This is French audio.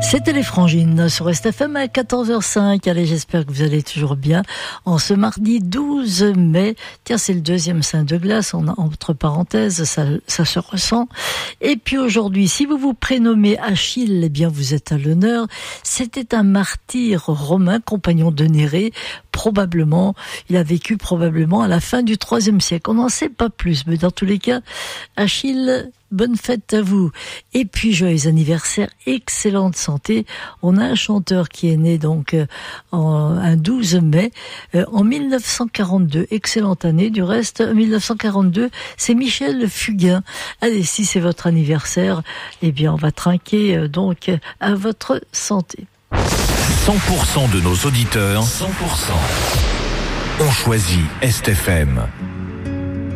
C'était les Frangines sur STFM à 14h05. Allez, j'espère que vous allez toujours bien. En ce mardi 12 mai, tiens, c'est le deuxième Saint de glace, entre parenthèses, ça se ressent. Et puis aujourd'hui, si vous vous prénommez Achille, eh bien vous êtes à l'honneur. C'était un martyr romain, compagnon de Nérée. Il a vécu probablement à la fin du IIIe siècle. On n'en sait pas plus, mais dans tous les cas, Achille, bonne fête à vous. Et puis, joyeux anniversaire, excellente santé. On a un chanteur qui est né donc un 12 mai en 1942. Excellente année. Du reste, 1942, c'est Michel Fugain. Allez, si c'est votre anniversaire, eh bien, on va trinquer donc à votre santé. 100% de nos auditeurs, 100% ont choisi STFM.